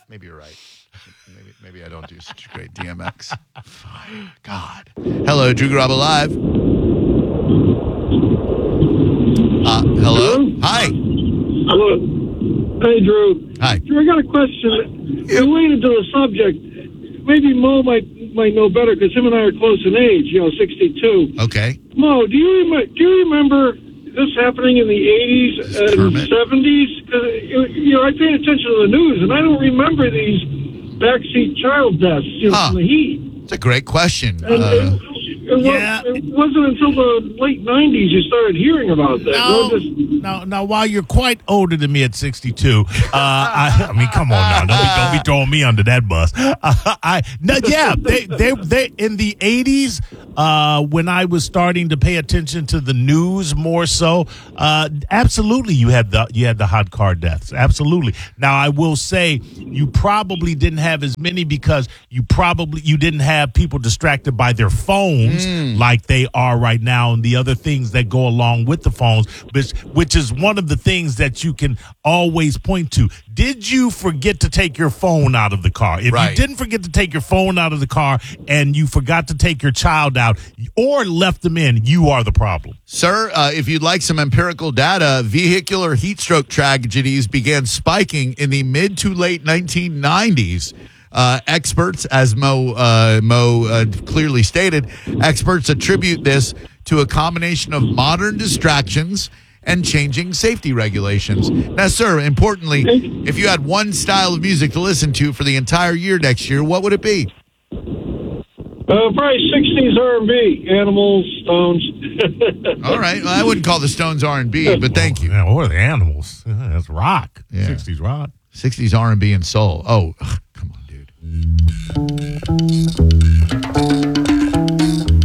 maybe you're right. Maybe I don't do such a great DMX. God. Hello, Drew Garabo Live. Hello? Hi. Hello. Hey, Drew. Hi. Drew, I got a question related to the subject. Maybe Mo might know better because him and I are close in age, 62. Okay. Mo, do you remember this happening in the 80s and 70s? Because, I paid attention to the news, and I don't remember these backseat child deaths from the heat. It's a great question. It wasn't until the late 90s you started hearing about that. Now, while you're quite older than me at 62, I mean, come on now, don't be throwing me under that bus. They in the 80s, when I was starting to pay attention to the news more so, absolutely, you had the hot car deaths, absolutely. Now, I will say you probably didn't have as many because you didn't have people distracted by their phones like they are right now, and the other things that go along with the phones, which is one of the things that you can always point to. Did you forget to take your phone out of the car? If you didn't forget to take your phone out of the car and you forgot to take your child out or left them in, you are the problem. Sir, if you'd like some empirical data, vehicular heat stroke tragedies began spiking in the mid to late 1990s. Experts, as Mo clearly stated, experts attribute this to a combination of modern distractions and changing safety regulations. Now, sir, importantly, if you had one style of music to listen to for the entire year next year, what would it be? Probably 60s R&B, Animals, Stones. All right. Well, I wouldn't call the Stones R&B, but thank you. Or the Animals. That's rock. Yeah. 60s rock. 60s R&B and soul. Oh, come on, dude.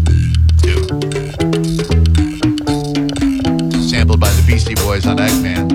Sampled by the Beastie Boys on Eggman.